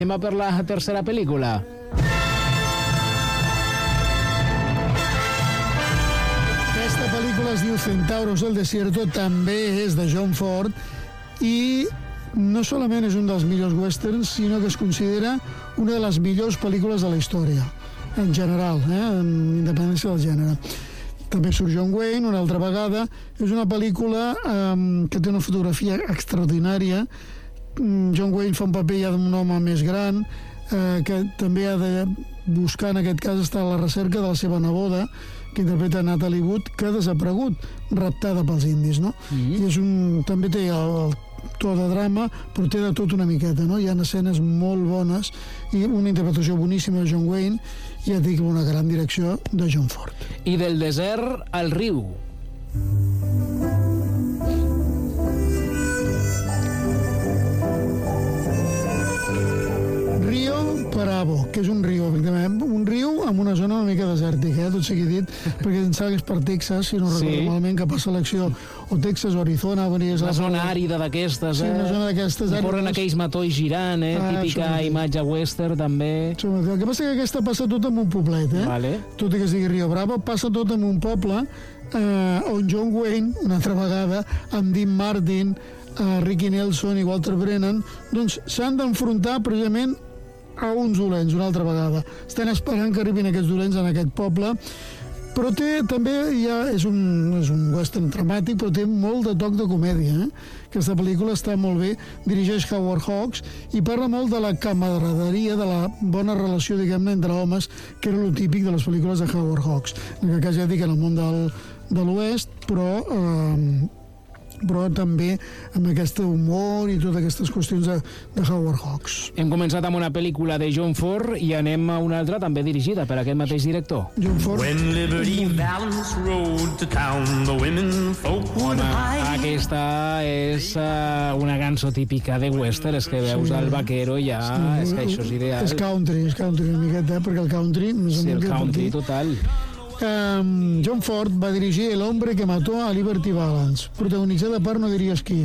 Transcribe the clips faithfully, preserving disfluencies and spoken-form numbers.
Anem a per la tercera pel·lícula. Aquesta pel·lícula es diu Centauros del Desierto, també és de John Ford i no solament és un dels millors westerns, sinó que es considera una de les millors pel·lícules de la història, en general, eh? amb independència del gènere. També surt John Wayne una altra vegada. És una pel·lícula eh, que té una fotografia extraordinària. John Wayne fa un paper ja d'un home més gran, eh, que també ha de buscar, en aquest cas, estar a la recerca de la seva neboda, que interpreta Natalie Wood, que ha desaparegut, raptada pels indis, no? Mm-hmm. I és un, també té el, el to de drama, però té de tot una miqueta, no? Hi ha escenes molt bones i una interpretació boníssima de John Wayne, i ja dic, una gran direcció de John Ford. I del desert al riu. Rio Bravo, que és un riu, efectivament. Un riu amb una zona una mica desèrtica, eh? Tot sigui dit, perquè em sembla que és per Texas, si no sí. recordo malament, que passa l'acció o Texas o Arizona. És una zona àrida d'aquestes, sí, eh? una zona d'aquestes. I corren aquells matolls girant, eh? Ah, típica imatge western, també. El que passa que aquesta passa tot en un poblet, eh? Vale. Tot i que es digui Rio Bravo, passa tot en un poble eh, on John Wayne, una altra vegada, amb Dean Martin, eh, Ricky Nelson i Walter Brennan, doncs s'han d'enfrontar precisament a uns dolents una altra vegada. Estan esperant que arribin aquests dolents en aquest poble, però té també, ja és un, és un western dramàtic, però té molt de toc de comèdia, eh? Aquesta pel·lícula està molt bé, dirigeix Howard Hawks i parla molt de la camaraderia, de la bona relació, diguem-ne, entre homes, que era lo típic de les pel·lícules de Howard Hawks. En aquest cas ja dic, en el món del, de l'oest, però eh, però també amb aquest humor i totes aquestes qüestions de, de Howard Hawks. Hem començat amb una pel·lícula de John Ford i anem a una altra també dirigida per aquest mateix director. John Ford. When Liberty Valance rode to town, the women folk would hide. Aquesta és uh, una cançó típica de western, és que veus sí. el vaquero ja, sí. és que això és ideal. És country, és country una miqueta, eh? Perquè el country... Sí, el country total. Um, John Ford va dirigir El hombre que mató a Liberty Valance, protagonitzada per no diries qui.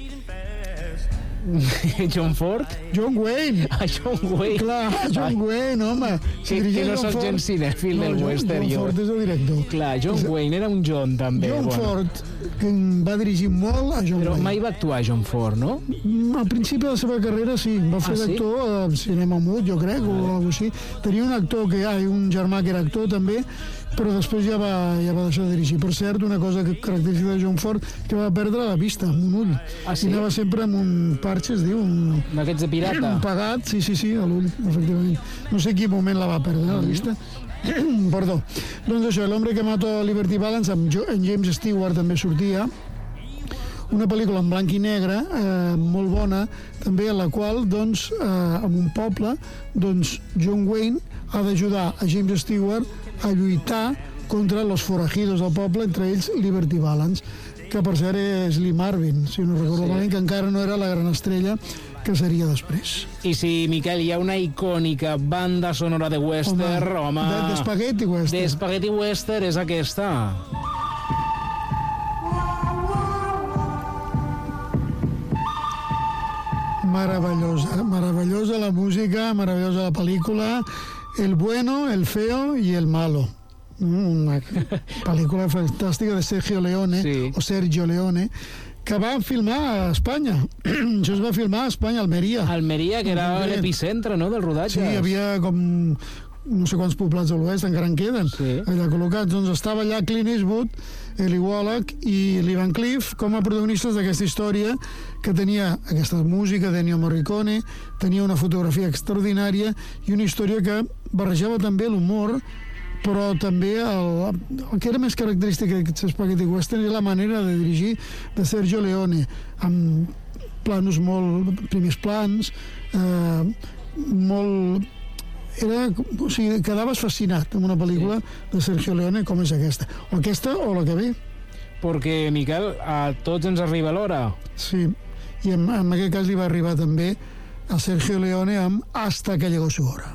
John Ford? John Wayne. Ah, John Wayne. Clar, John Ai. Wayne, home. Si que, que no soc gens cinèfil no, del John, western, John jo. Ford és el director. Clar, John és... Wayne era un John, també. John bueno. Ford, que va dirigir molt a John Però Wayne. mai va actuar John Ford, no? Al principi de la seva carrera, sí. Va fer ah, d'actor sí? al cinema mut, jo crec, o alguna cosa així. Tenia un actor, que hi ha un germà que era actor, també, però després ja va, ja va deixar de dirigir. Per cert, una cosa que característica de John Ford, que va perdre la vista, amb un ull. Ah, sí? I anava sempre amb un parche, es diu, un... d'aquests de pirata? Un pagat, sí, sí, sí, a l'ull, efectivament. No sé quin moment la va perdre, la vista. Perdó. Doncs això, L'hombre que mató a Liberty Valance, amb jo, en James Stewart també sortia, una pel·lícula en blanc i negre, eh, molt bona, també en la qual, doncs, eh, en un poble, doncs, John Wayne ha d'ajudar a James Stewart a lluitar contra los forajidos del poble, entre ells Liberty Valance, que per cert és Lee Marvin, si no recordo sí. malament, que encara no era la gran estrella que seria després. I si, Miquel, hi ha una icònica banda sonora de western, home... home de, de spaghetti western. De spaghetti western és aquesta. Meravellosa, meravellosa la música, meravellosa la pel·lícula, el bueno, el feo i el malo. Una pel·lícula fantàstica de Sergio Leone, sí. o Sergio Leone, que van filmar a Espanya. Això es va filmar a Espanya, a Almeria. Almeria, que era l'epicentre, no?, del rodatge. Sí, hi havia com no sé quants poblats de l'oest encara en queden, sí. allà col·locats. Doncs estava allà Clint Eastwood, Eli Wallach i Lee Van Cleef com a protagonistes d'aquesta història, que tenia aquesta música d'Ennio Morricone, tenia una fotografia extraordinària i una història que barrejava també l'humor, però també el, el que era més característic d'aquest spaghetti western era la manera de dirigir de Sergio Leone, amb planos molt... primers plans, eh, molt... Era, o sigui, quedaves fascinat amb una pel·lícula sí. de Sergio Leone com és aquesta. O aquesta o la que ve. Perquè, Miquel, a tots ens arriba l'hora. Sí, i en, en aquest cas li va arribar també a Sergio Leone amb Hasta que llegó su hora.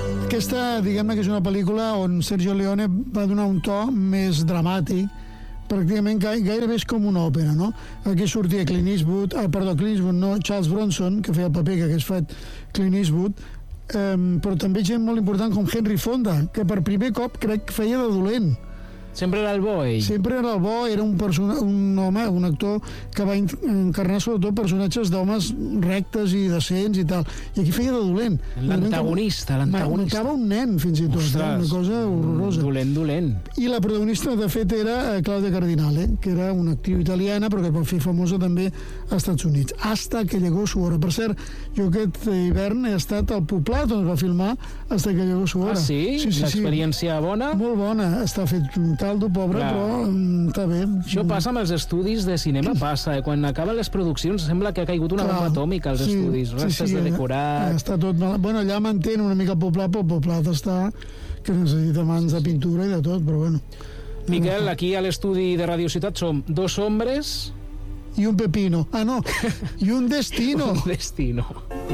Aquesta, diguem-ne que és una pel·lícula on Sergio Leone va donar un to més dramàtic, pràcticament gairebé és com una òpera, no? Aquí sortia Clint Eastwood, ah, perdó, Clint Eastwood, no, Charles Bronson, que feia el paper que hagués fet Clint Eastwood, um, però també gent molt important com Henry Fonda, que per primer cop crec que feia de dolent. Sempre era el bo, ell. Sempre era el bo, era un, persona, un home, un actor que va encarnar sobretot personatges d'homes rectes i decents i tal. I aquí feia de dolent. L'antagonista, l'antagonista. Matava un nen, fins i tot. Ostres, eh? Una cosa horrorosa. Dolent, dolent. I la protagonista, de fet, era Claudia Cardinale, que era una actriu italiana, però que va fer famosa també als Estats Units. Hasta que llegó su hora. Per cert, jo aquest hivern he estat al Poblat, on es va filmar Hasta que llegó su hora. Ah, sí? Sí, sí, l'experiència sí. bona? Molt bona. Està fet un caldo, pobre, clar, però um, està bé. Això passa amb els estudis de cinema, passa. Eh? Quan acaben les produccions sembla que ha caigut una clar, bomba atòmica als sí, estudis. Restes sí, sí, de decorat... Està tot mal. Bueno, allà mantén una mica el Poblat, però el Poblat està que necessita mans de pintura i de tot, però bueno. Miquel, aquí a l'estudi de Radio Ciutat som dos hombres... I un pepino. Ah, no. I un destino. Un destino.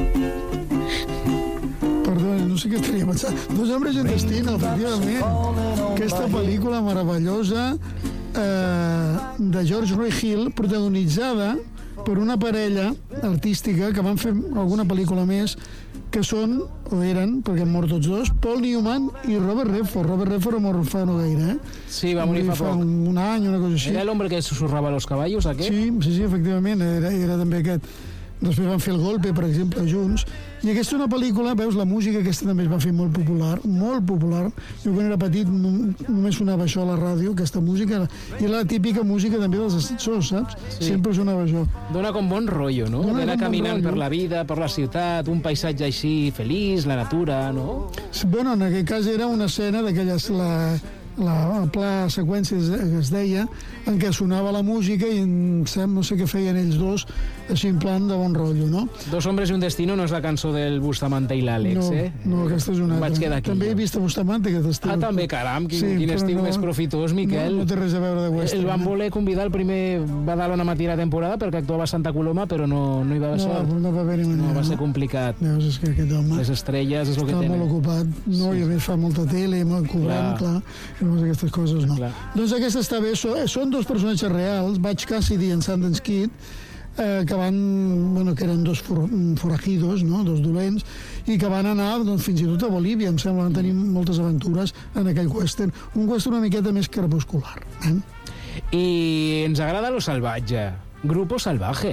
Perdó, no sé què estaria pensant. Dos hombres i un destino, efectivament. Aquesta pel·lícula meravellosa eh, de George Roy Hill, protagonitzada per una parella artística que van fer alguna pel·lícula més, que són, o eren, perquè han mort tots dos, Paul Newman i Robert Redford. Robert Redford ha mort fa no gaire, eh? Sí, va morir fa poc. Fa un, un any, una cosa així. Era l'home que susurrava los caballos, aquest? Sí, sí, sí, efectivament, era, era també aquest. Després van fer El Golpe, per exemple, junts. I aquesta és una pel·lícula, veus, la música aquesta també es va fer molt popular, molt popular. Jo quan era petit només sonava això a la ràdio, aquesta música, i la típica música també dels ascensors, saps? Sí. Sempre sonava això. Dona com bon rotllo, no? D'anar caminant per la vida, per la ciutat, un paisatge així feliç, la natura, no? Bueno, en aquest cas era una escena d'aquelles... La... la pla seqüència que es deia, en què sonava la música i en, no sé què feien ells dos, així en plan de bon rotllo, no? Dos hombres i un destino no és la cançó del Bustamante i l'Àlex, no, eh? No, aquesta és una altra. Aquí, també he vist a Bustamante aquest estiu. Ah, també, caram, quin, sí, quin estiu no, més profitós, Miquel. No, no té res a veure de western. El van voler convidar el primer Badalona Matina temporada perquè actuava a Santa Coloma, però no, no hi va haver sort. No, no va haver ni manera. No, va ser complicat. Veus, és que aquest home... Les estrelles és el que tenen. Està molt ocupat, no? Sí. I a més fa molta tele, molt cobrant, clar. clar. Llavors aquestes coses no. Clar. Doncs aquesta està bé, són dos personatges reals, Butch Cassidy i en Sundance Kid, eh, que van, bueno, que eren dos for, forajidos, no? Dos dolents, i que van anar doncs, fins i tot a Bolívia, em sembla, van tenir moltes aventures en aquell western, un western una miqueta més crepuscular. Eh? I ens agrada lo salvatge, Grupo Salvaje.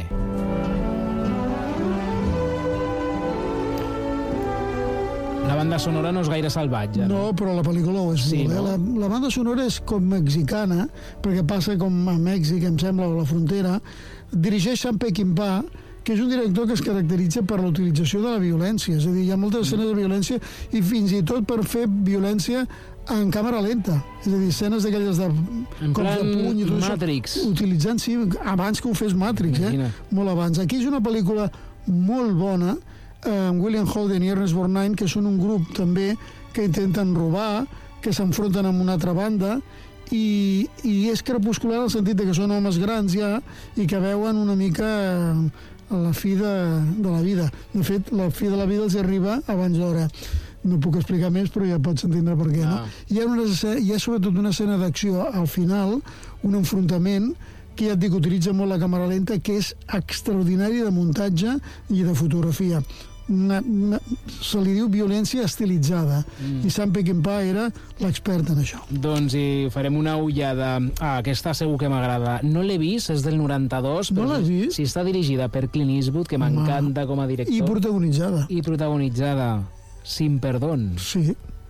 La banda sonora no és gaire salvatge. No, no però la pel·lícula ho és sí, molt. No? Eh? La, la banda sonora és com mexicana, perquè passa com a Mèxic, em sembla, o a la frontera. Dirigeix Sam Peckinpah, que és un director que es caracteritza per la utilització de la violència. És a dir, hi ha moltes escenes de violència i fins i tot per fer violència en càmera lenta. És a dir, escenes d'aquelles de cops de puny i tot Matrix. Això, utilitzant, sí, abans que ho fes Matrix, eh? Molt abans. Aquí és una pel·lícula molt bona, amb William Holden i Ernest Borgnine, que són un grup també que intenten robar, que s'enfronten amb una altra banda, i, i és crepuscular en el sentit que són homes grans ja i que veuen una mica a la fi de, de la vida. De fet, la fi de la vida els arriba abans d'hora. No puc explicar més, però ja pots entendre per què, no? Ah. Hi ha, una, hi ha sobretot una escena d'acció al final, un enfrontament que ja et dic, utilitza molt la càmera lenta, que és extraordinari de muntatge i de fotografia. Una, una, se li diu violència estilitzada, mm. i Sam Peckinpah era l'expert en això. Doncs hi farem una ullada. Ah, aquesta segur que m'agrada. No l'he vist, és del noranta-dos, no però l'has vist? Si està dirigida per Clint Eastwood, que m'encanta com a director. I protagonitzada. I protagonitzada. Sin perdón. Sí.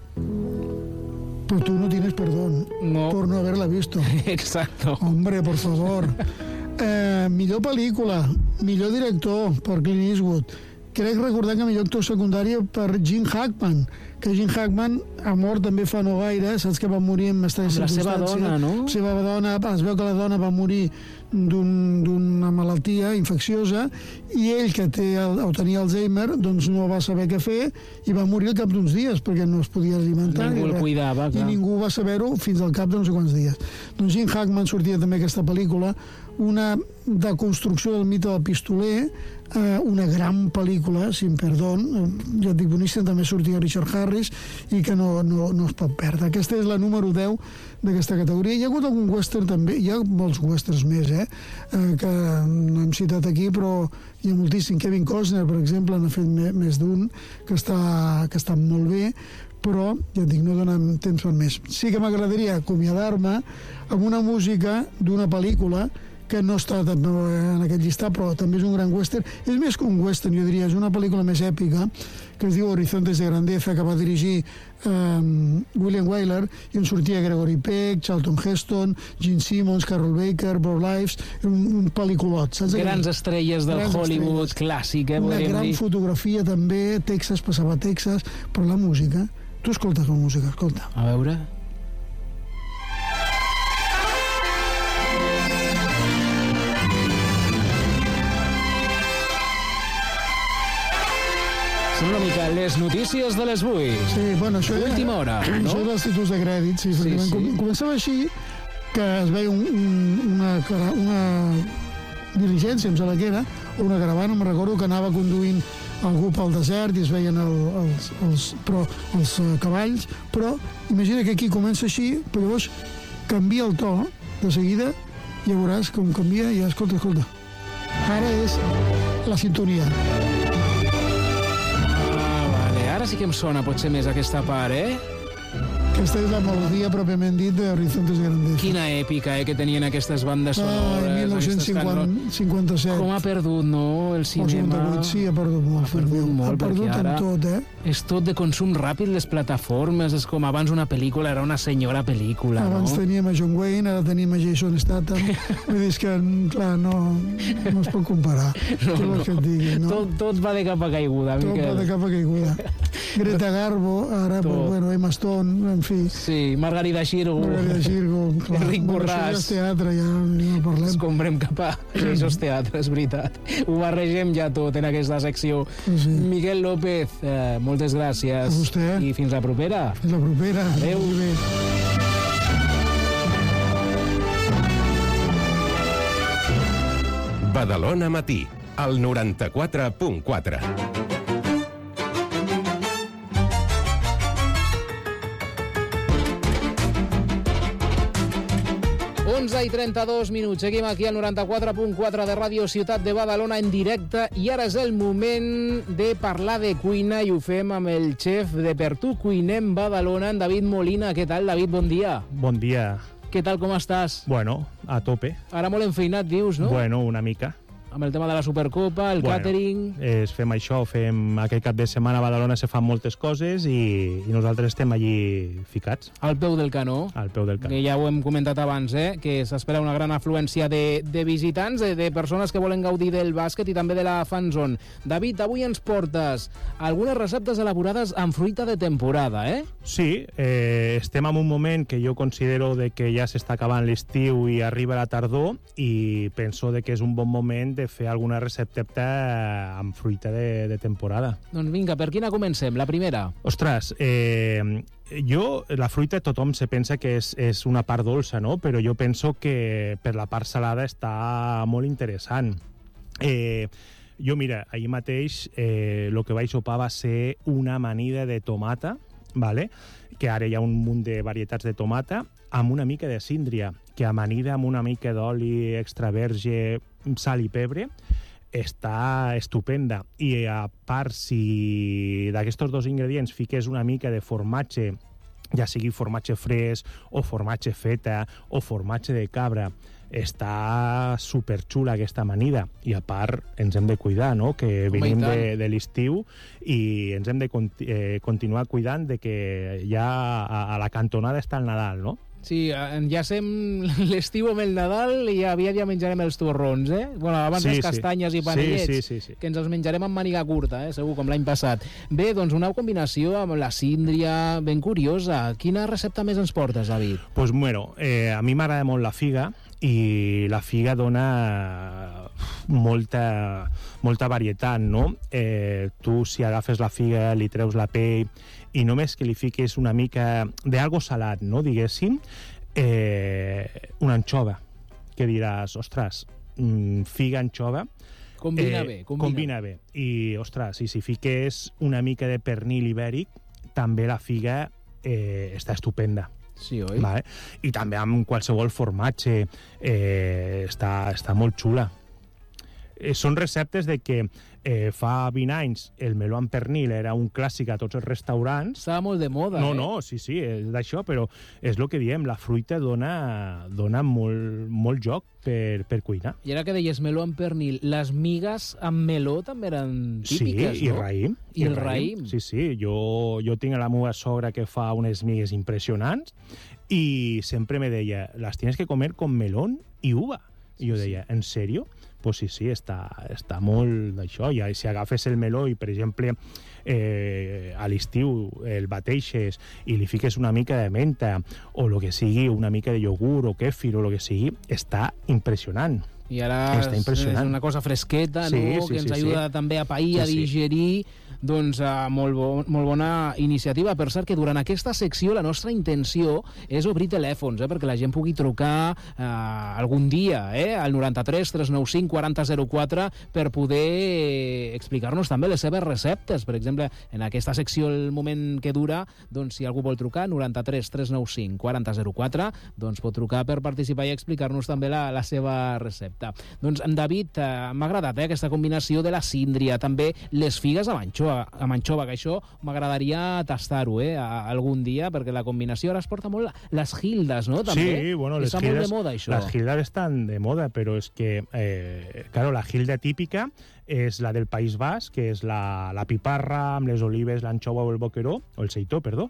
Pero tú no tienes perdón no. por no haberla visto. Exacto. Hombre, por favor. Eh, millor pel·lícula, millor director per Clint Eastwood. Crec recordar que millor actor secundari per Gene Hackman, que Gene Hackman ha mort també fa no gaire, saps que va morir en estranya circumstància. La seva dona, no? La seva dona, es veu que la dona va morir d'una un, malaltia infecciosa i ell, que té el, o tenia Alzheimer, doncs no va saber què fer i va morir al cap d'uns dies perquè no es podia alimentar. Ningú el cuidava, clar. I ningú va saber-ho fins al cap de no sé quants dies. Doncs Gene Hackman sortia també aquesta pel·lícula, una deconstrucció del mite del pistoler, eh, una gran pel·lícula, sin perdón, ja et dic, boníssim, també sortia Richard Harris, Harris i que no, no, no es pot perdre. Aquesta és la número deu d'aquesta categoria. Hi ha hagut algun western també, hi ha molts westerns més, eh, eh que no hem citat aquí, però hi ha moltíssim. Kevin Costner, per exemple, n'ha fet més d'un, que està, que està molt bé, però, ja et dic, no donem temps per més. Sí que m'agradaria acomiadar-me amb una música d'una pel·lícula que no està en aquest llistat, però també és un gran western. És més que un western, jo diria, és una pel·lícula més èpica, que es diu Horizontes de Grandeza, que va dirigir um, William Wyler, i on sortia Gregory Peck, Charlton Heston, Gene Simmons, Carol Baker, Bob Lives, un, un pel·liculot, saps? Grans estrelles del Grans Hollywood estrelles. Clàssic, eh, una gran dir. Fotografia també, Texas, passava a Texas, però la música, tu escoltes la música, escolta. A veure... Són una mica les notícies de les vuit. Sí, bueno, això ja... Última hora, no? Això és dels títols de crèdit, sí. sí, sí. Començava així, que es veia un, un, una, una diligència, em sembla que era, o una caravana, em recordo, que anava conduint algú pel desert i es veien el, els, els, però, els uh, cavalls, però imagina que aquí comença així, però llavors canvia el to de seguida, i ja veuràs com canvia, i ja, escolta, escolta. Ara és la sintonia. Ara sí que em sona potser més aquesta part, eh? Aquesta és la melodia pròpiament dit de Horizontes de Grandeza. Quina èpica, eh, que tenien aquestes bandes sonores. Ah, mil nou-cents cinquanta-set. Com ha perdut, no, el cinema? El cinquanta-vuit, sí, ha perdut molt. Ha perdut molt, ha perdut perquè ara en tot, eh? És tot de consum ràpid, les plataformes, és com abans una pel·lícula era una senyora pel·lícula, abans no? teníem a John Wayne, ara tenim a Jason Statham. Vull dir, és que, clar, no, no es pot comparar. No, no. Que et digui, no? Tot, tot va de capa caiguda, Miquel. Tot va de capa caiguda. Greta Garbo, ara, pues, bueno, Emma Stone, en fi. Sí, Margarida Xirgo. Margarida Xirgo, clar. Enric Borràs. Bueno, això ja és teatre, ja no parlem. Escombrem cap a Jesús Teatre, és veritat. Ho barregem ja tot en aquesta secció. Sí. Miquel López, eh, moltes gràcies. A vostè. I fins la propera. Fins la propera. Adéu. Molt bé. Badalona Matí, al noranta-quatre punt quatre. onze i trenta-dos minuts. Seguim aquí al noranta-quatre punt quatre de Ràdio Ciutat de Badalona en directe i ara és el moment de parlar de cuina i ho fem amb el xef de Per Tu Cuinem Badalona, en David Molina. Què tal, David? Bon dia. Bon dia. Què tal, com estàs? Bueno, a tope. Ara molt enfeinat, dius, no? Bueno, una mica. Amb el tema de la Supercopa, el bueno, càtering... És, fem això, fem aquest cap de setmana a Badalona se fan moltes coses i, i nosaltres estem allí ficats. Al peu del canó. Al peu del canó. Que ja ho hem comentat abans, eh? Que s'espera una gran afluència de, de visitants, de, de persones que volen gaudir del bàsquet i també de la fanzone. David, avui ens portes algunes receptes elaborades amb fruita de temporada, eh? Sí, eh, estem en un moment que jo considero de que ja s'està acabant l'estiu i arriba la tardor i penso de que és un bon moment de fer alguna recepta amb fruita de, de temporada. Doncs vinga, per quina comencem? La primera? Ostres, eh, jo, la fruita tothom se pensa que és, és una part dolça, no? Però jo penso que per la part salada està molt interessant. Eh, jo, mira, ahir mateix el eh, que vaig sopar va ser una amanida de tomata, vale? Que ara hi ha un munt de varietats de tomata, amb una mica de síndria, que amanida amb una mica d'oli extra verge, sal i pebre, està estupenda. I a part, si d'aquests dos ingredients fiques una mica de formatge, ja sigui formatge fresc, o formatge feta, o formatge de cabra, està superxula aquesta amanida. I a part, ens hem de cuidar, no? Que venim de, de l'estiu i ens hem de conti eh, continuar cuidant de que ja a, a la cantonada està el Nadal, no? Sí, enllacem l'estiu amb el Nadal i aviat ja menjarem els torrons, eh? Bueno, abans sí, les castanyes sí. i panellets, sí, sí, sí, sí. que ens els menjarem amb màniga curta, eh? Segur, com l'any passat. Bé, doncs una combinació amb la síndria ben curiosa. Quina recepta més ens portes, David? Doncs, pues, bueno, eh, a mi m'agrada molt la figa i la figa dona molta, molta varietat, no? Eh, tu, si agafes la figa, li treus la pell i només que li fiques una mica d'algo salat, no, diguéssim, eh, una anxova, que diràs, ostres, figa, anxova... Combina eh, bé, combina. Combina bé. I, ostres, i si fiques una mica de pernil ibèric, també la figa eh, està estupenda. Sí, oi? Vale? I també amb qualsevol formatge eh, està, està molt xula. Eh, són receptes de que eh, fa vint anys el meló amb pernil era un clàssic a tots els restaurants. Estava molt de moda, No, eh? no, sí, sí, és d'això, però és el que diem, la fruita dona, dona molt, molt joc per, per cuinar. I ara que deies meló amb pernil, les migues amb meló també eren típiques, sí, no? i raïm. I el raïm. Sí, sí, jo, jo tinc a la meva sogra que fa unes migues impressionants i sempre me deia, les tienes que comer con melón i uva. I jo deia, en sèrio? Pues sí, sí, està, està molt d'això. I si agafes el meló i, per exemple, eh, a l'estiu el bateixes i li fiques una mica de menta o el que sigui, una mica de iogurt o kèfir o el que sigui, està impressionant. I ara Està impressionant. és una cosa fresqueta, Sí, no? sí, que ens sí, ajuda sí. també a pair, Sí, a sí. digerir. Doncs uh, molt, bo, molt bona iniciativa. Per cert, que durant aquesta secció la nostra intenció és obrir telèfons, eh, perquè la gent pugui trucar uh, algun dia eh, al noranta-tres tres nou cinc quaranta zero quatre per poder explicar-nos també les seves receptes. Per exemple, en aquesta secció, el moment que dura, doncs si algú vol trucar, noranta-tres tres nou cinc quaranta zero quatre, doncs pot trucar per participar i explicar-nos també la, la seva recepta. Doncs, en David, uh, m'ha agradat eh, aquesta combinació de la síndria, també les figues amb anxova, amb anxova, que això m'agradaria tastar-ho eh, algun dia, perquè la combinació ara es porta molt les gildes, no? També. Sí, bueno, les Està gildes, molt de moda, això. las gildas están de moda, pero es que, eh, claro, la gilda típica és la del País Basc, que és la, la piparra amb les olives, l'anxova o el boqueró, o el seitó, perdó,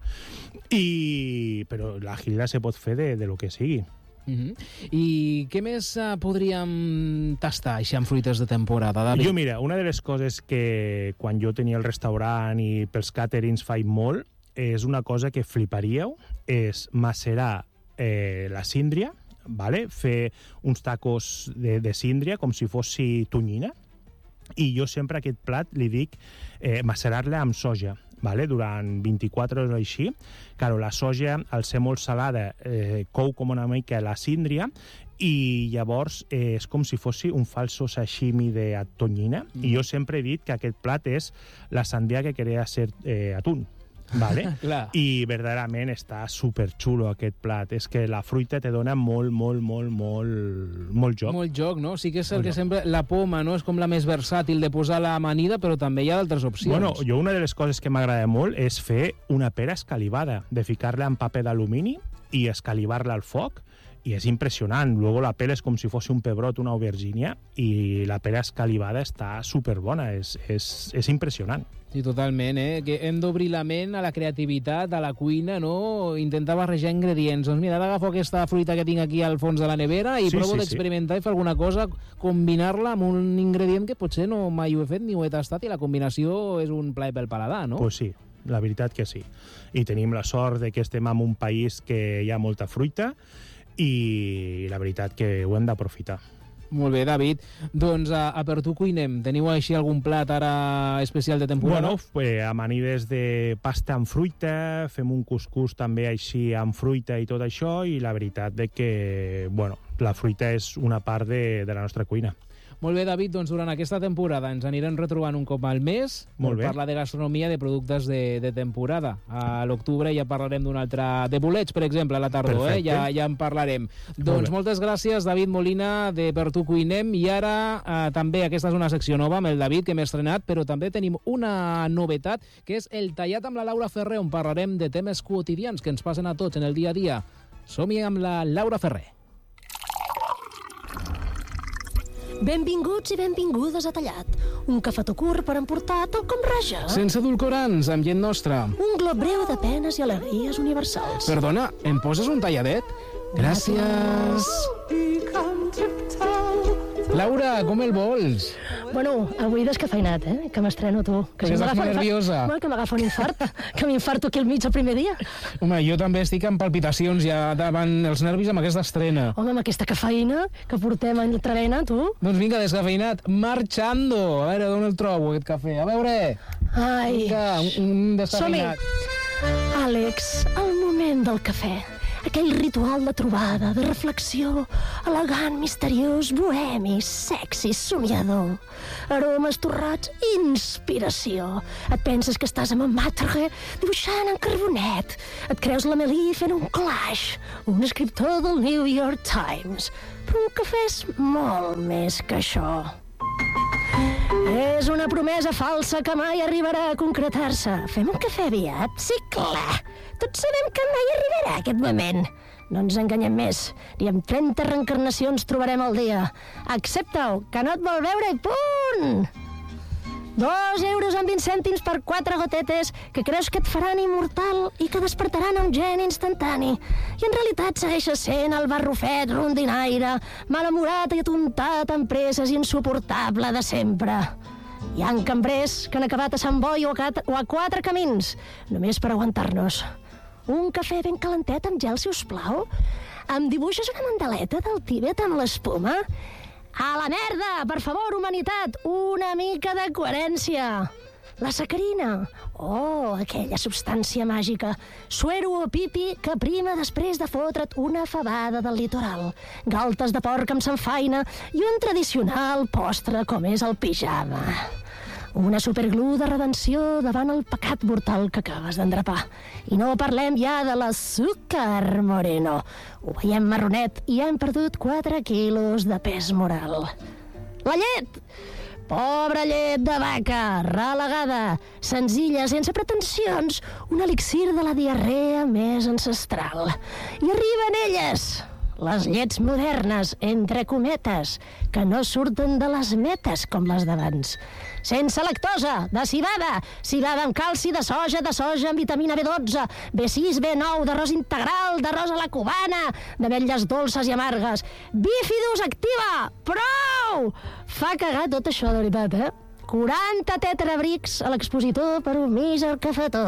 i, però la gilda se pot fer de, de lo que sigui. Uh -huh. I què més uh, podríem tastar així amb fruites de temporada, David? Jo, mira, una de les coses que quan jo tenia el restaurant i pels càterings faig molt, és una cosa que fliparíeu, és macerar eh, la síndria, vale? Fer uns tacos de, de síndria com si fossi tonyina, i jo sempre a aquest plat li dic eh, macerar-la amb soja, vale? Durant vint-i-quatre hores o així. Claro, la soja, al ser molt salada, eh, cou com una mica la síndria i llavors eh, és com si fossi un falso sashimi de tonyina. Mm. I jo sempre he dit que aquest plat és la sandía que quería ser eh, atún. Vale? Clar. I verdaderament està superxulo aquest plat. És que la fruita te dona molt, molt, molt, molt, molt joc. Molt joc, no? Sí que és el Molt que joc. sempre... La poma, no? És com la més versàtil de posar la amanida, però també hi ha d'altres opcions. Bueno, jo una de les coses que m'agrada molt és fer una pera escalivada, de ficar-la en paper d'alumini i escalivar-la al foc, i és impressionant. Luego la pera és com si fos un pebrot, una aubergínia, i la pera escalivada està superbona, és, és, és impressionant. Sí, totalment, eh? Que hem d'obrir la ment a la creativitat, a la cuina, no? Intentar barrejar ingredients. Doncs mira, agafo aquesta fruita que tinc aquí al fons de la nevera i Sí, provo sí, d'experimentar i fer alguna cosa, combinar-la amb un ingredient que potser no mai ho he fet ni ho he tastat, i la combinació és un plaer pel paladar, no? Pues sí, la veritat que sí. I tenim la sort de que estem en un país que hi ha molta fruita i la veritat que ho hem d'aprofitar. Molt bé, David. Doncs a, a Per tu cuinem. Teniu així algun plat ara especial de temporada? Bueno, pues, amanides de pasta amb fruita, fem un cuscús també així amb fruita i tot això, i la veritat de que, bueno, la fruita és una part de, de la nostra cuina. Molt bé, David, doncs durant aquesta temporada ens anirem retrobant un cop al mes Molt per bé. parlar de gastronomia, de productes de, de temporada. A l'octubre ja parlarem d'un altre... De bolets, per exemple, a la tardor, eh? Perfecte. Ja, ja en parlarem. Doncs bé. moltes gràcies, David Molina, de Per tu cuinem. I ara eh, també aquesta és una secció nova amb el David, que m'he estrenat, però també tenim una novetat, que és el tallat amb la Laura Ferrer, on parlarem de temes quotidians que ens passen a tots en el dia a dia. Som-hi amb la Laura Ferrer. Benvinguts i benvingudes a Tallat. Un cafetó curt per emportar tal com raja. Sense edulcorants, amb gent nostra. Un glob breu de penes i alegries universals. Perdona, em poses un talladet? Gràcies. Laura, com el vols? Bueno, avui descafeinat, eh? Que m'estreno, tu. Que Perquè si estàs m'agafa- nerviosa. Bueno, que m'agafa un infart. Que m'infarto aquí al mig el primer dia. Home, jo també estic amb palpitacions ja davant els nervis amb aquesta estrena. Home, amb aquesta cafeïna que portem a l'entrenena, tu. Doncs vinga, descafeinat, marxando. A veure, d'on el trobo, aquest cafè? A veure, Ai, vinga, un, un descafeinat. Àlex, el moment del cafè. Aquell ritual de trobada, de reflexió, elegant, misteriós, bohemi, sexy, somiador. Aromes torrats, inspiració. Et penses que estàs amb en Materre dibuixant en carbonet. Et creus l'Amélie fent un collage, un escriptor del New York Times. Però un cafè és molt més que això. És una promesa falsa que mai arribarà a concretar-se. Fem un cafè aviat? Sí, clar. Tots sabem que mai arribarà aquest moment. No ens enganyem més. Ni amb trenta reencarnacions trobarem el dia. Accepta-ho, que no et vol veure i punt! Dos euros amb vint cèntims per quatre gotetes que creus que et faran immortal i que despertaran un gen instantani. I en realitat segueixes sent el barrufet rondinaire, malamorat i atontat amb presses insuportable de sempre. Hi ha cambrers que han acabat a Sant Boi o a, o a Quatre Camins, només per aguantar-nos. Un cafè ben calentet amb gel, si us plau? Em dibuixes una mandaleta del Tíbet amb l'espuma? A la merda! Per favor, humanitat! Una mica de coherència! La sacarina! Oh, aquella substància màgica. Suero o pipi que prima després de fotre't una fabada del litoral. Galtes de porc amb sanfaina i un tradicional postre com és el pijama. Una superglú de redenció davant el pecat mortal que acabes d'endrapar. I no parlem ja de l'azúcar moreno. Ho veiem marronet i hem perdut quatre quilos de pes moral. La llet! Pobra llet de vaca, relegada, senzilla, sense pretensions, un elixir de la diarrea més ancestral. I arriben elles, les llets modernes, entre cometes, que no surten de les metes com les d'abans. Sense lactosa, de civada, civada amb calci, de soja, de soja amb vitamina B dotze, B sis, B nou, d'arròs integral, d'arròs a la cubana, d'ametlles dolces i amargues. Bífidus activa! Prou! Fa cagar tot això, de veritat, eh? quaranta tetrabrics a l'expositor per un míser cafetó.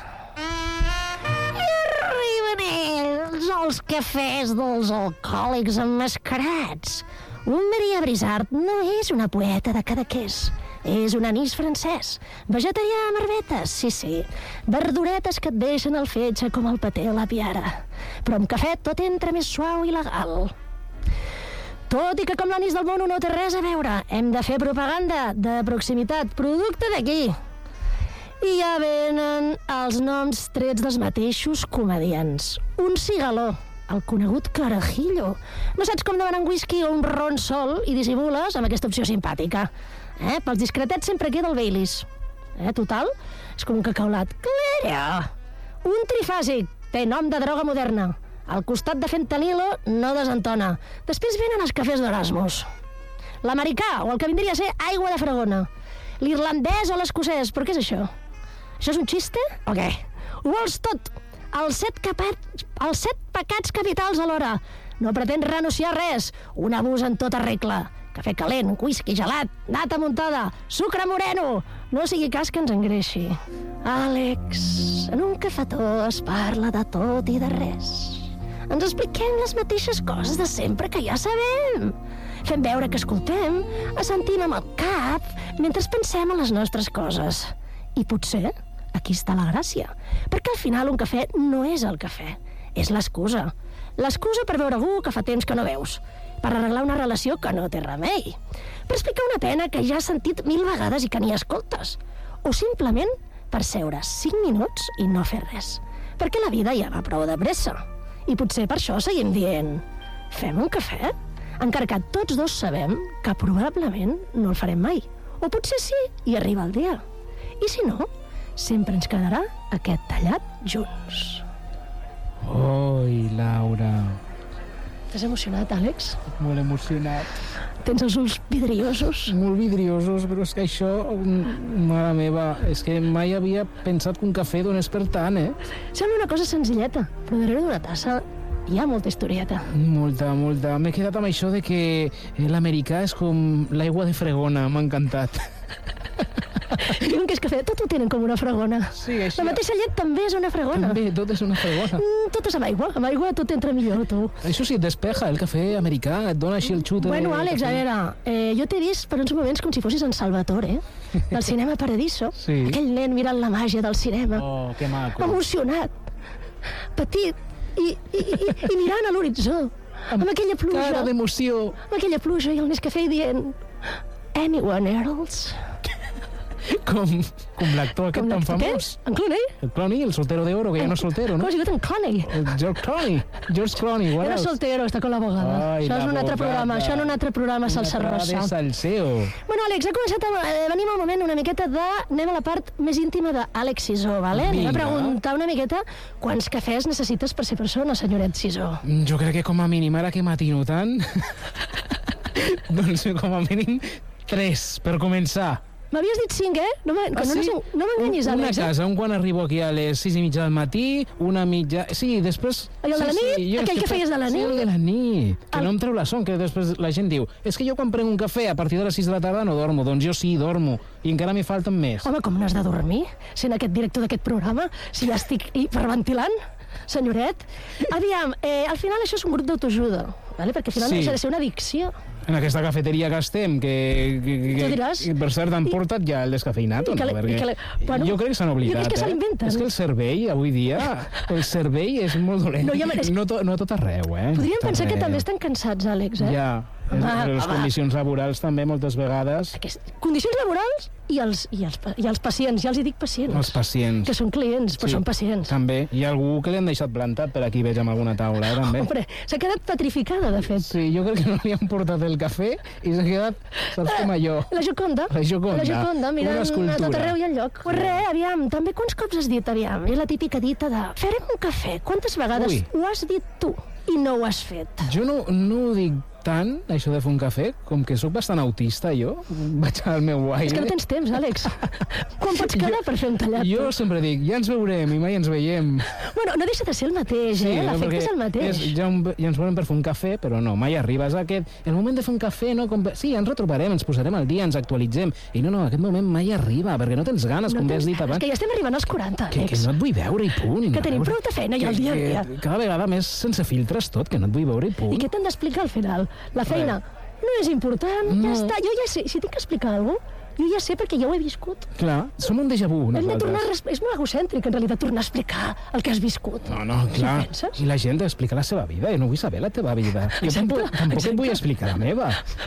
I arriben ells, els cafès dels alcohòlics emmascarats. Un Maria Brizard no és una poeta de Cadaqués. És un anís francès, vegetarià amb herbetes, sí, sí, verduretes que et deixen el fetge com el paté a la piara. Però amb cafè tot entra més suau i legal. Tot i que com l'anís del mono no té res a veure, hem de fer propaganda de proximitat, producte d'aquí. I ja venen els noms trets dels mateixos comedians. Un cigaló, el conegut carajillo. No saps com demanar un whisky o un ron sol i dissimules amb aquesta opció simpàtica. Eh? Pels discretets sempre queda el Baileys. Eh? Total, és com un cacaulat. Claro! Un trifàsic, té nom de droga moderna. Al costat de fentanilo no desentona. Després venen els cafès d'Erasmus. L'americà, o el que vindria a ser aigua de fregona. L'irlandès o l'escocès, però què és això? Això és un xiste o què? Ho vols tot? Els set, capats, els set pecats capitals alhora. No pretens renunciar a res. Un abús en tota regla. Cafè calent, whisky gelat, nata muntada, sucre moreno. No sigui cas que ens engreixi. Àlex, en un cafetó es parla de tot i de res. Ens expliquem les mateixes coses de sempre que ja sabem. Fem veure que escoltem, assentim amb el cap, mentre pensem en les nostres coses. I potser aquí està la gràcia. Perquè al final un cafè no és el cafè, és l'excusa. L'excusa per veure algú que fa temps que no veus. Per arreglar una relació que no té remei, per explicar una pena que ja has sentit mil vegades i que ni escoltes, o simplement per seure cinc minuts i no fer res, perquè la vida ja va prou de pressa. I potser per això seguim dient fem un cafè? Encara que tots dos sabem que probablement no el farem mai, o potser sí i arriba el dia. I si no, sempre ens quedarà aquest tallat junts. Oi, Laura. T'has emocionat, Àlex? Molt emocionat. Tens els ulls vidriosos. Molt vidriosos, però és que això, mare meva, és que mai havia pensat que un cafè donés per tant, eh? Sembla una cosa senzilleta, però darrere d'una tassa hi ha molta historieta. Molta, molta. M'he quedat amb això de que l'americà és com l'aigua de fregona, m'ha encantat. Diuen que és cafè, tot ho tenen com una fregona. Sí, així... La mateixa llet també és una fregona. També, tot és una fregona. Mm, tot és amb aigua, amb aigua tot entra millor, tu. Això sí, et despeja, el cafè americà, et dona així el xut... Bueno, Àlex, a veure, eh, jo t'he vist per uns moments com si fossis en Salvatore, eh? Del cinema Paradiso. Sí. Aquell nen mirant la màgia del cinema. Oh, que maco. Emocionat, petit i, i, i, i mirant a l'horitzó, amb aquella pluja. Cara d'emoció. Amb aquella pluja i el Nescafè dient anyone else? Com, com l'actor aquest tan famós. En Clooney? El Clooney, el soltero de oro, que ja no és soltero, no? Com has dit en Clooney? El George Clooney. George Clooney, what Era else? soltero, està con l'abogada. Ai, Això és un altre l'abogada. programa, això en un altre programa, Salsa Una Rosa. de salseo. Bueno, Àlex, ha començat a eh, venir el moment una miqueta de... Anem a la part més íntima d'Àlex Sisó, vale? Anem a Vinga. preguntar una miqueta quants cafès necessites per ser persona, senyoret Sisó. Jo crec que com a mínim, ara que matino tant, doncs com a mínim tres, per començar. M'havies dit cinc, eh? No m'enganyis, Ah, sí? no m'enganyis, Una Àlex. a casa, un quan arribo aquí a les sis i mitja del matí, una mitja... Sí, després... I el de la sí, nit? sí, jo Aquell és que feies de la Sí, nit? el de la nit, que El- no em treu la son, que després la gent diu és que jo quan prenc un cafè a partir de les sis de la tarda no dormo, doncs jo sí, dormo, i encara m'hi falten més. Home, com no has de dormir, sent aquest director d'aquest programa, si ja estic hiperventilant, senyoret? Aviam, eh, al final això és un grup d'autoajuda, vale? Perquè al final Sí. no deixa de ser una addicció. En aquesta cafeteria que estem, que, que, que, Tu diràs. que per cert han portat ja el descafeïnato, I que no? le- Perquè i que le- bueno, jo crec que s'han jo oblidat, crec que se l'inventen. eh? És que el cervell, avui dia, el cervell és molt dolent. No, ja me- és- no, to, no a tot arreu, eh? Podríem Tot pensar que arreu. també estan cansats, Àlex, eh? Ja, Home, home, les home. condicions laborals també moltes vegades, Aquest, condicions laborals i els, i, els, i els pacients, ja els hi dic pacients, els pacients. que són clients, però Sí, són pacients. També. Hi ha algú que li han deixat plantat per aquí, veig amb alguna taula, eh, també. Hombre, s'ha quedat petrificada, de fet. Sí, jo crec que no li han portat el cafè i s'ha quedat, saps com allò? La Joconda. La Gioconda. La Joconda, mirant Una a escultura. tot arreu i enlloc. Pues res, aviam, també quants cops has dit, aviam, és la típica dita de farem un cafè. Quantes vegades Ui. ho has dit tu i no ho has fet? Jo no, no ho dic tant, això de fer un cafè, com que sóc bastant autista, jo. Vaig al meu aire. És que no tens temps, Àlex. Quan pots quedar per fer un tallat? Jo tu? sempre dic, ja ens veurem i mai ens veiem. Bueno, no deixa de ser el mateix, eh? no, L'efecte perquè és el mateix. És, ja, un, ja ens veurem per fer un cafè, però no, mai arriba. És aquest, el moment de fer un cafè, no? Com, sí, ens retrobarem, ens posarem al dia, ens actualitzem. I no, no, aquest moment mai arriba, perquè no tens ganes, com bé has dit És abans. que ja estem arribant als quaranta, Que, que Àlex. no et vull veure i punt. Que A tenim veure, prou de feina i que- el dia a que dia. Cada vegada més sense filtres tot, que no et vull veure i punt. I què t'han d'explicar al final? La feina no és important, No. ja està. Jo ja sé, si tinc que explicar alguna cosa, jo ja sé perquè ja ho he viscut. Clar, som un déjà vu, Hem de nosaltres. tornar a res- és molt egocèntric, en realitat, tornar a explicar el que has viscut. No, no, clar. Sí, penses? I la gent explica la seva vida, jo no vull saber la teva vida. Jo Exacte, tampoc, tampoc et vull exacte. explicar la meva.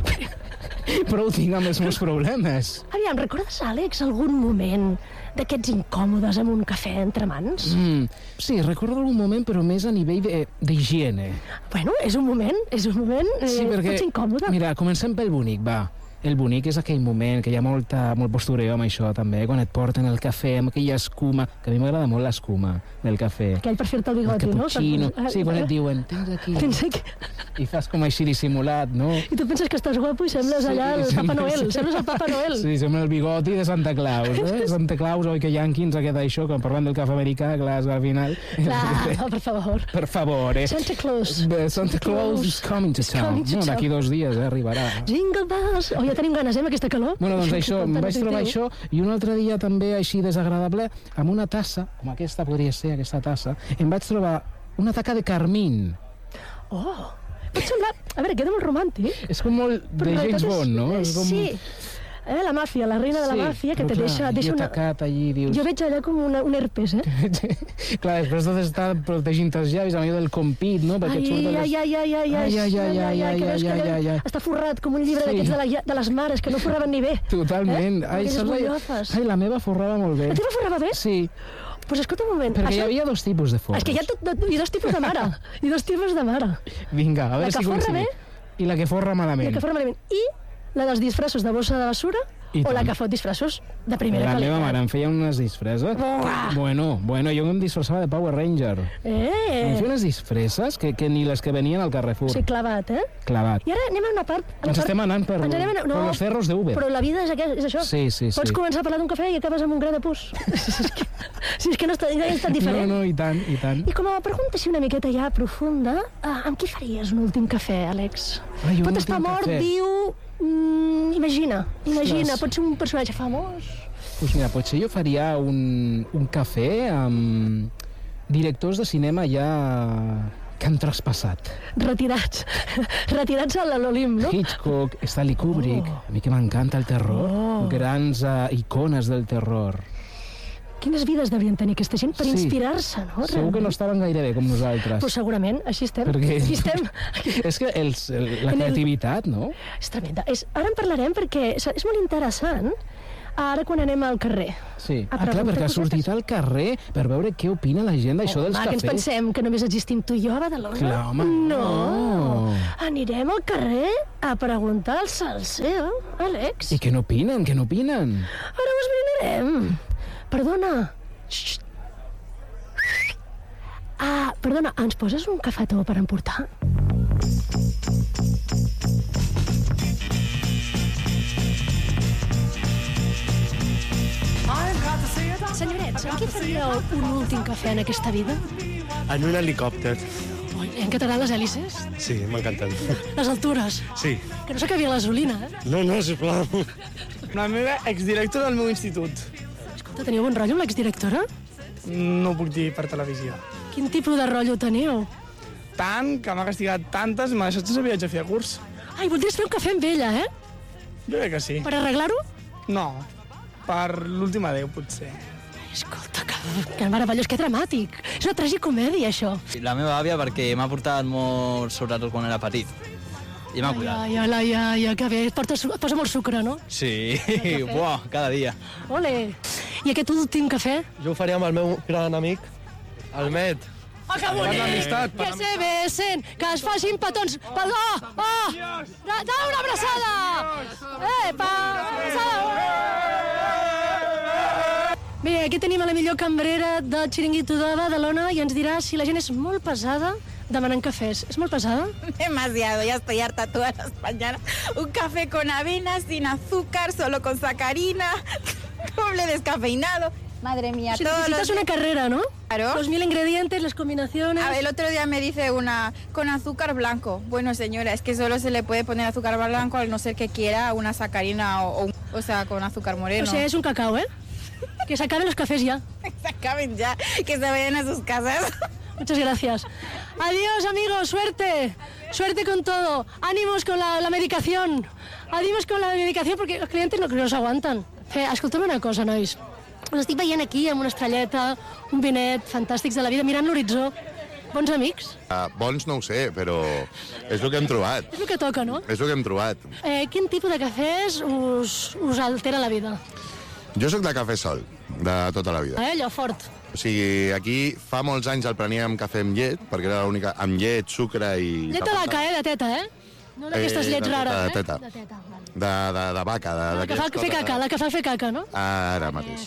Prou tinc amb els meus problemes. Aviam, recordes, Àlex, algun moment d'aquests incòmodes amb un cafè entre mans? Mm, sí, recordo algun moment, però més a nivell de- d'higiene. Bueno, és un moment, és un moment, eh, Sí, perquè... pot ser incòmode. Mira, comencem pel bonic, va. El bonic és aquell moment que hi ha molta, molt postureo amb això, també, quan et porten el cafè amb aquella escuma, que a mi m'agrada molt l'escuma del cafè. Aquell per fer-te el El bigoti, no? cappuccino. Per- Sí, quan et diuen, tens aquí... Tens aquí... I fas com així dissimulat, no? I tu penses que estàs guapo i sembles allà el sembla- Papa Noel, sembles el Papa Noel. Sí, sembla el bigoti de Santa Claus, eh? Santa Claus, oi que Yankee ens ha quedat això, quan parlem del cafè americà, clar, és que al final... Clar, per favor. Per favor, eh? Santa Claus. Bé, Santa Claus is coming to Is town. coming to No, d'aquí town. dos dies, eh, arribarà. Jingle bells. Oh, ja tenim ganes, eh, amb aquesta calor. Bueno, doncs això, em Tan vaig trobar nutritiu. això, i un altre dia també així desagradable, amb una tassa, com aquesta podria ser, aquesta tassa, em vaig trobar una taca de carmín. Oh, pot semblar... A veure, queda molt romàntic. És com molt Però de en James realitat és- Bond, no? És com... Sí. Eh, la màfia, la reina de la Sí, màfia, que però te clar, deixa, i deixa una... atacat allí, dius... Jo veig allà com una, un herpes, eh? Clar, després tot està protegint els llavis amb allò del compit, no? Perquè et Ai, surten ai, les... ai, ai, ai, Ai, ai, ai, ai, ai, que veus que ai, allò ai, ai. està forrat com un llibre Sí. d'aquests de, la, de les mares, que no forraven ni bé. Totalment. Eh? Ai, Aquelles saps? bullofes. Ai, la meva forrava molt bé. La teva forrava bé? Sí, Doncs pues escolta un moment. perquè hi això- havia dos tipus de forres. És que hi ha tot, tot, i dos tipus de mare. I dos tipus de mare. Vinga, a La veure que si forra coincidim. bé I la que forra I malament. la que forra malament. I la dels disfressos de bossa de basura I o la tant. que fot disfressos de primera La qualitat. meva mare em feia unes disfresses. Buah! Bueno, bueno, jo em disfressava de Power Ranger. Em Eh! feia unes disfresses que, que ni les que venien al Carrefour. Sí, clavat, eh? Clavat. I ara anem a una part... A la Ens part... estem anant per, Ens anem a... per los cerros de Uber. Però la vida és, aquest, és això. Sí, sí, sí. Pots començar a parlar d'un cafè i acabes amb un gra de pus. si, és que, si és que no està, no és tan diferent. No, no, i tant, i tant. I com a pregunta així una miqueta ja profunda, uh, amb qui faries un últim cafè, Àlex? Ai, un Pot estar últim mort, cafè. viu... Mm, imagina, imagina, Ostres. pot ser un personatge famós. Pues mira, potser jo faria un, un cafè amb directors de cinema ja que han traspassat. Retirats. Retirats a l'Olimp, no? Hitchcock, Stanley Kubrick, Oh. a mi que m'encanta el terror, Oh. grans uh, icones del terror. quines vides devien tenir aquesta gent per Sí. inspirar-se, no? Segur que no estaven gaire bé com nosaltres. Però segurament, així estem. Perquè- Així estem. És que els, el, la En el- creativitat, no? És tremenda. És, ara en parlarem perquè és, és molt interessant ara quan anem al carrer. Sí. A Ah, clar, preguntar perquè ha cosetes. sortit al carrer per veure què opina la gent d'això dels Home, que ens cafès. pensem que només existim tu i jo a Badalona? Clar, home, no. no. Anirem al carrer a preguntar al salseo, Àlex. I què n'opinen, què n'opinen? Ara ho esbrinarem. Perdona. Xxt. Ah, perdona, ens poses un cafetó per emportar? Senyorets, en què faríeu un últim cafè en aquesta vida? En un helicòpter. Ui, en què t'agraden les hèlices? Sí, m'encanten. Les altures? Sí. Que no s'acabi la gasolina, eh? No, no, sisplau. La meva exdirectora del meu institut. Escolta, teniu bon rotllo amb l'exdirectora? No ho puc dir per televisió. Quin tipus de rotllo teniu? Tant que m'ha castigat tantes i m'ha deixat sense viatge a fer curs. Ai, voldries fer un cafè amb ella, eh? Jo crec que sí. Per arreglar-ho? No, per l'últim adeu, potser. Escolta, que, que meravellós, que dramàtic. És una tragicomèdia, això. La meva àvia perquè m'ha portat molt, sobretot quan era petit. I m'ha cuidat. Ai, ai, ai, ai, ai, que bé. Et, porta, et posa molt sucre, no? Sí, buah, cada dia. Ole. I aquest últim cafè? Jo ho faria amb el meu gran amic, el Met. Ah, que bonic! l'amistat, per Que se besen, que es facin petons. Per... Oh, oh! Da, da una abraçada! Epa! Abraçada! Bé, aquí tenim a la millor cambrera del Xiringuito de Badalona i ens dirà si la gent és molt pesada demanant cafès. És molt pesada? Demasiado, ya estoy harta todas las mañanas. Un café con avena, sin azúcar, solo con sacarina, doble descafeinado. Madre mía, Si todos necesitas los... una carrera, ¿no? Claro. Los mil ingredientes, las combinaciones... A ver, el otro día me dice una con azúcar blanco. Bueno, señora, es que solo se le puede poner azúcar blanco al no ser que quiera una sacarina o, o, o sea, con azúcar moreno. O sea, es un cacao, ¿eh? Que se acaben los cafés ya. Se acaben ya, que se vayan a sus casas. Muchas gracias. Adiós, amigos, suerte. Suerte con todo. Ánimos con la, la medicación. Ánimos con la medicación porque los clientes no, no s'aguanten. Eh, escolta'm una cosa, nois. Us estic veient aquí amb una estrelleta, un vinet, fantàstics de la vida, mirant l'horitzó. Bons amics? Uh, bons no ho sé, però és el que hem trobat. És el que toca, no? És el que hem trobat. Eh, quin tipus de cafès us, us altera la vida? Jo sóc de cafè sol, de tota la vida. Eh, allò fort. O sigui, aquí fa molts anys el preníem cafè amb llet, perquè era l'única... amb llet, sucre i... Llet de vaca, eh? De teta, eh? No d'aquestes Eh, llets de teta, rares, de eh? teta. De teta, vale. De, de, de vaca, de... La que fa d'aquestes fer caca, la que fa fer caca, no? Ara mateix.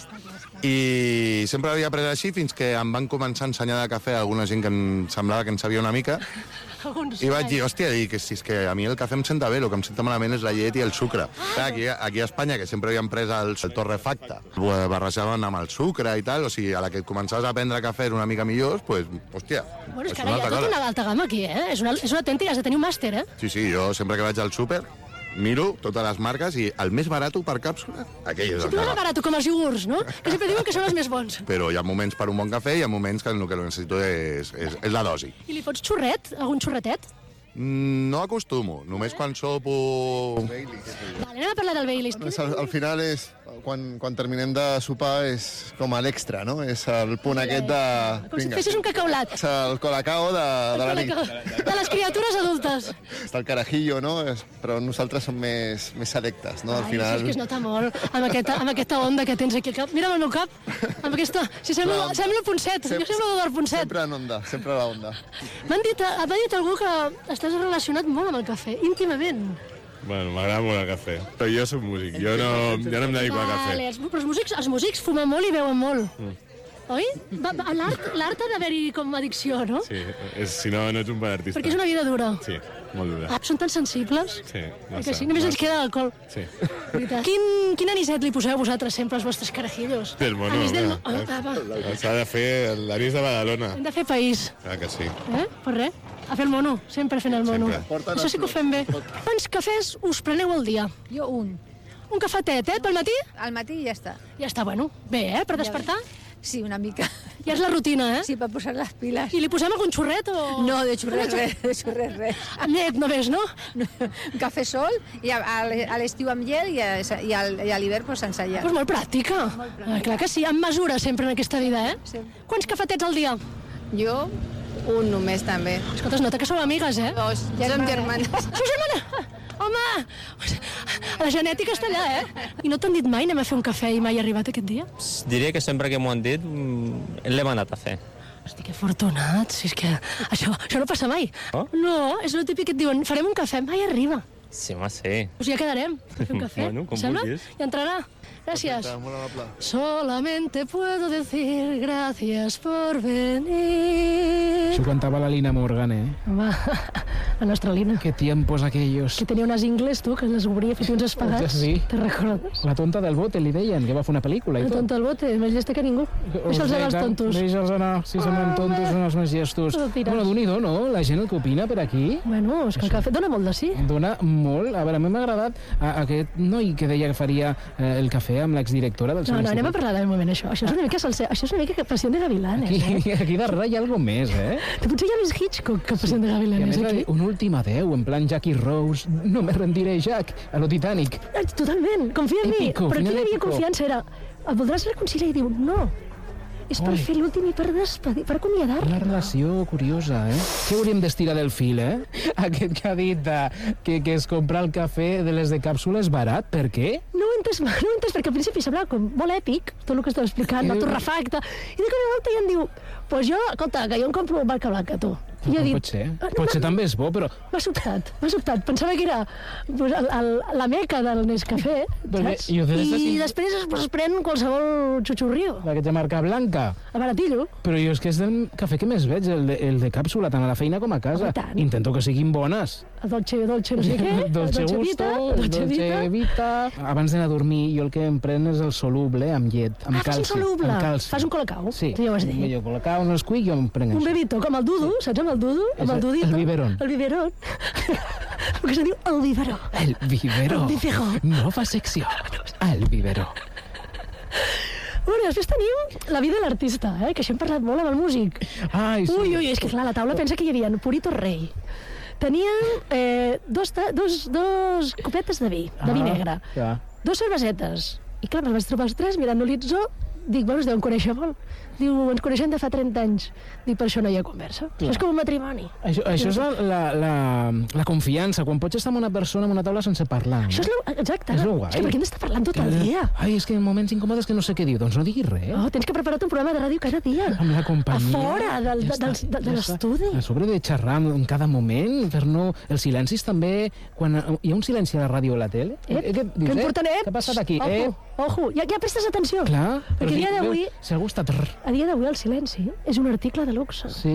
I sempre l'havia pres així fins que em van començar a ensenyar de cafè a alguna gent que em semblava que en sabia una mica. Alguns. I vaig dir, hòstia, dic, que si és que a mi el cafè em senta bé, el que em senta malament és la llet i el sucre. Clar, aquí, aquí a Espanya, que sempre havíem pres el, el torrefacte, ho barrejaven amb el sucre i tal, o sigui, a la que començaves a prendre cafès una mica millors, doncs, pues, hòstia, Bueno, és que és ara una hi ha altra tota cosa. una alta gamma aquí, eh? És una, és una autèntica, has de tenir un màster, eh? Sí, sí, jo sempre que vaig al súper miro totes les marques i el més barat per càpsula, aquell és el Sempre que és va. barat, com els iogurts, no? Que sempre diuen que són els més bons. Però hi ha moments per un bon cafè i hi ha moments que el que necessito és, és, és la dosi. I li fots xurret? Algun xurretet? Mm, No acostumo, només quan sopo... Vale, anem a parlar del Baileys. Pues al, al final és, quan, quan terminem de sopar, és com a l'extra, no? És el punt aquest de... Com si fessis un cacaulat. És el colacao de, de la nit. De les criatures adultes. Està el carajillo, no? És, però nosaltres som més, més selectes, no? Al Ai, final... és que es nota molt amb aquesta, amb aquesta onda que tens aquí al cap. Mira el meu cap, amb aquesta... Si sembla, sembla Ponset, jo sembla Eduard Ponset. Sempre en onda, sempre a la onda. M'han dit, m'ha dit algú que estàs relacionat molt amb el cafè, íntimament. Bueno, m'agrada molt el cafè. Però jo soc músic, jo no, jo no em dedico al cafè. Vale, els, però els músics, els músics fumen molt i beuen molt. Mm. Oi? Va- va- L'art l'art ha d'haver-hi com addicció, no? Sí, és, si no, no ets un bon artista. Perquè és una vida dura. Sí, molt dura. Ah, són tan sensibles. Sí, Eh massa, que sí, només ens massa. queda l'alcohol. Sí. Veritat. Quin, quin anisset li poseu vosaltres sempre als vostres carajillos? Del mono, Anís del home. mo- Ah, va. S'ha de fer l'anís de Badalona. Hem de fer país. Clar que sí. Eh? Per res. A fer el mono. Sempre fent el mono. Sempre. Això sí que ho fem bé. Quants cafès us preneu al dia? Jo un. Un cafetet, eh? Pel matí? Al matí i ja està. Ja està, bueno. Bé, eh? Per despertar? Sí, una mica. Ja és la rutina, eh? Sí, per posar les piles. I li posem algun xurret o...? No, de xurret res, de xurret res. Net només, no? Un cafè sol, i a, a l'estiu amb llet i a, i a, i a l'hivern pues, sense llet. Pues molt pràctica. Molt pràctica. Ah, clar que sí, amb mesura sempre en aquesta vida, eh? Sí. Quants cafetets al dia? Jo, un només també. Escolta, es nota que sou amigues, eh? Dos, ja som germanes. Sou germana? Home, la genètica està allà, eh? I no t'han dit mai anem a fer un cafè i mai ha arribat aquest dia? Diria que sempre que m'ho han dit, mm, l'hem anat a fer. Hosti, que afortunat, si és que això, això no passa mai. Oh? No, és el típic que et diuen, farem un cafè, mai arriba. Sí, home, sí. Doncs ja quedarem, per fer un cafè. Bueno, com Sembla? vulguis. Ja entrarà. Gracias. Perfecte, molt amable. Solamente puedo decir gracias por venir. Això cantava la Lina Morgan, eh? Home, la nostra Lina. Qué tiempos aquellos. Que tenia unes ingles, tu, que les obria, feia uns espagats. Sí. Te recordes? La tonta del bote, li deien, que va fer una pel·lícula i La tot. tonta del bote, més llesta que ningú. Deixa'ls anar els tontos. Deixa'ls anar, si semblen tontos són els més llestos. Tot diràs. Bueno, d'un-i-do, no? La gent el que opina per aquí. Bueno, és que el cafè dona molt de sí. Dona molt. A veure, a mi m'ha agradat a, aquest noi que deia que faria eh, el cafè amb l'exdirectora del seu No, no, anem a institut. parlar del moment, això. Això és una mica, salse... això és una mica Pasión de Gavilanes, eh? Aquí, aquí darrere hi ha alguna més, eh? Que potser hi ha més Hitchcock que Pasión de I a Gavilanes, més va aquí. dir un últim adeu, en plan Jackie Rose. No me rendiré, Jack, a lo Titanic. Eh, Totalment, confia en mi. Épico, Però aquí final hi havia épico. confiança, era... El voldràs reconciliar i diu, no. És per Oi. fer l'últim i per despedir, per acomiadar. Una relació curiosa, eh? Què hauríem d'estirar del fil, eh? Aquest que ha dit eh, que, que es compra el cafè de les de càpsules barat, per què? No ho he entès, no ho he entès, perquè al principi semblava com molt èpic, tot el que estava explicant, Eh, el torrefacte, i de cop i volta ja em diu, pues jo, escolta, que jo em compro un barca blanca, tu. I jo he No dit, pot ser. "Ah, no, Potser no, també és bo, però... M'ha sobtat, m'ha sobtat. Pensava que era pues, el, el, la meca del Nescafé, Perquè saps? jo des de I cinc- després es, es pren qualsevol xutxurrio, La que té marca blanca. a baratillo. Però jo és que és del cafè que més veig, el de, el de càpsula, tant a la feina com a casa. Home, i tant. Intento que siguin bones. El dolce, dolce no sé què, el Dolce dolce gusto, vita, el dolce dolce vita. vita. Abans d'anar a dormir, jo el que em pren és el soluble amb llet, amb Ah, fas un calci. soluble. Amb calci. Fas un colacao, Sí, ja ho has dit. millor colacao, no escuic, jo em prenc Un això. bebito, com el dudu, saps, amb el dudu? Amb el dudito. el biberón. El biberón. El que se diu el biberó. El vivero. El vivero. Nova secció. El vivero. Bueno, després tenim la vida de l'artista, eh? Que això hem parlat molt amb el músic. Ai, sí. Ui, ui, és que clar, a la taula pensa que hi havia Purito Rei. Tenien eh, dos, ta- dos, dos copetes de vi, de vi Ah, negre, ja. dos cervesetes. I clar, me'ls vaig trobar els tres mirant l'horitzó, dic, bueno, es deuen conèixer molt. Diu, ens coneixem de fa trenta anys. Dic, per això no hi ha conversa. Això és com un matrimoni. Això, això és la, la, la, la confiança, quan pots estar amb una persona en una taula sense parlar. No? Això és lo, exacte. És lo guai. És que per què hem d'estar parlant tot el dia? Ai, és que en moments incòmodes que no sé què dir. Doncs no diguis res. Oh, tens que preparar un programa de ràdio cada dia. Amb la companyia. A fora del, Ja del, està, del, de ja està. l'estudi. A sobre de xerrar en cada moment, fer-no... Els silencis també... Quan hi ha un silenci a la ràdio o a la tele... Eh, què que dius, important, eh? Què ha passat aquí? Ojo, Eh? ojo, ja, ja prestes atenció. Clar. Perquè a dia d'avui, Si algú està... Trrr. a dia d'avui el silenci és un article de luxe. Sí.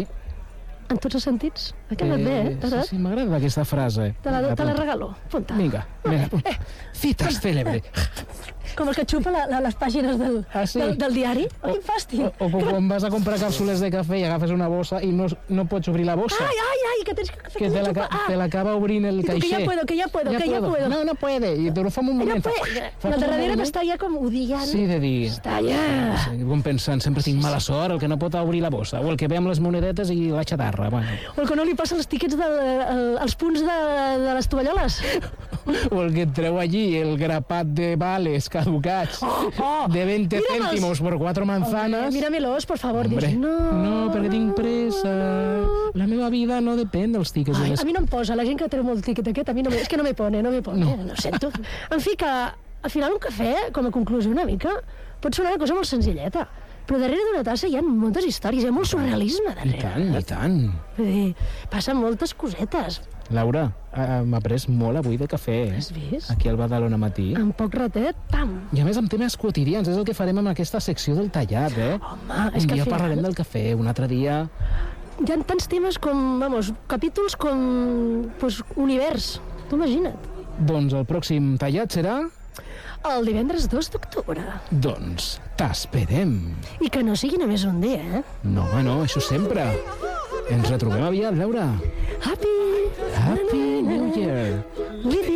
En tots els sentits. Ha quedat bé, eh? sí, sí, m'agrada aquesta frase. Te la, te la regalo. Punta. Vinga, vinga, apunta. Citas cèlebre. Com el que xupa la, la, les pàgines del, Ah, sí? del, del diari. Oh, quin fàstic. O, o quan vas a comprar càpsules de cafè i agafes una bossa i no, no pots obrir la bossa. Ai, ai, ai, que tens que fer que te la, xupa. ca- te l'acaba obrint el I tu, que caixer. ja puedo, que ja puedo, que ja puedo. No, no puede. I te lo fa en un Ja moment. puedo. Fa- La fa de un darrere moment. m'està ja com odiant. Sí, de dir... Està ja. Sí, com pensant, sempre tinc mala sort, el que no pot obrir la bossa, o el que ve amb les monedetes i la xatarra. Bueno. O el que no li passa els tiquets, de, el, els punts de, de les tovalloles. O el que et treu allí el grapat de vales caducats Oh, oh. de veinte Mírame'ls. céntimos por cuatro manzanas. Hombre, míramelos, por favor. Hombre, Dius, no, no, perquè tinc pressa. La meva vida no depèn dels tiquets. de Ai, les... a mi no em posa, la gent que treu molt el tiquet aquest, a mi no me, és que no me pone, no me pone, no, no sento. En fi, que al final un cafè, com a conclusió una mica, pot sonar una cosa molt senzilleta, però darrere d'una tassa hi ha moltes històries, hi ha molt surrealisme I darrere. tant, i tant. Vull dir, passen moltes cosetes. Laura, eh, m'ha pres molt avui de cafè, eh? Has vist? Aquí al Badalona Matí. En poc ratet, pam. I a més amb temes quotidians, és el que farem amb aquesta secció del tallat, eh? Home, és un que dia al final- parlarem del cafè, un altre dia... Hi ha tants temes com, vamos, capítols com, pues, univers. Tu imagina't. Doncs el pròxim tallat serà... El divendres dos d'octubre. Doncs t'esperem. I que no sigui només un dia, eh? No, home, no, això sempre. Ens retrobem aviat, Laura. Happy... Happy New Year. With